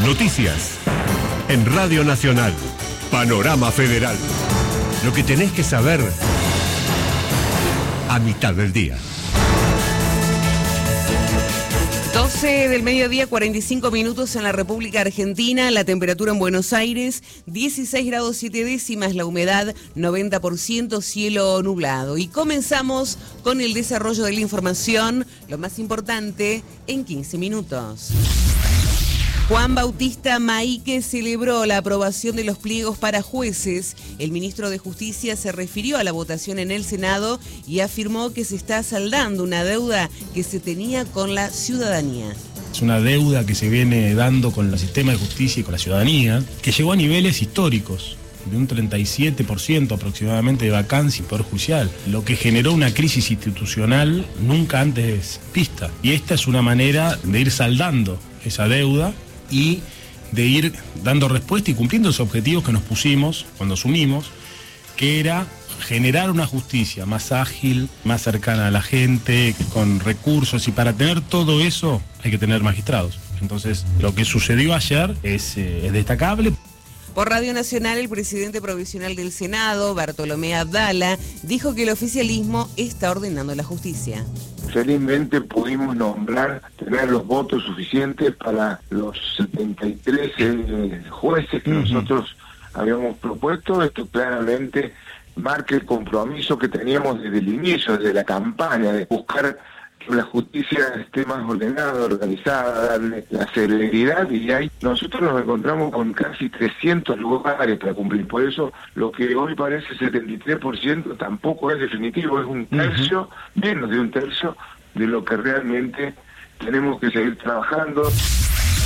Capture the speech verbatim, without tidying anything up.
Noticias. En Radio Nacional. Panorama Federal. Lo que tenés que saber a mitad del día. doce del mediodía, cuarenta y cinco minutos en la República Argentina. La temperatura en Buenos Aires, dieciséis grados siete décimas. La humedad, noventa por ciento. Cielo nublado. Y comenzamos con el desarrollo de la información. Lo más importante en quince minutos. Juan Bautista Maíque celebró la aprobación de los pliegos para jueces. El ministro de Justicia se refirió a la votación en el Senado y afirmó que se está saldando una deuda que se tenía con la ciudadanía. Es una deuda que se viene dando con el sistema de justicia y con la ciudadanía, que llegó a niveles históricos, de un treinta y siete por ciento aproximadamente de vacancia en Poder Judicial, lo que generó una crisis institucional nunca antes vista. Y esta es una manera de ir saldando esa deuda y de ir dando respuesta y cumpliendo los objetivos que nos pusimos cuando asumimos, que era generar una justicia más ágil, más cercana a la gente, con recursos, y para tener todo eso hay que tener magistrados. Entonces, lo que sucedió ayer es, eh, es destacable. Por Radio Nacional, el presidente provisional del Senado, Bartolomé Abdala, dijo que el oficialismo está ordenando la justicia. Felizmente pudimos nombrar, tener los votos suficientes para los setenta y tres eh, jueces que uh-huh. nosotros habíamos propuesto. Esto claramente marca el compromiso que teníamos desde el inicio, desde la campaña, de buscar que la justicia esté más ordenada, organizada, darle la celeridad, y ahí nosotros nos encontramos con casi trescientos lugares para cumplir. Por eso lo que hoy parece setenta y tres por ciento tampoco es definitivo, es un tercio, uh-huh. menos de un tercio de lo que realmente tenemos que seguir trabajando.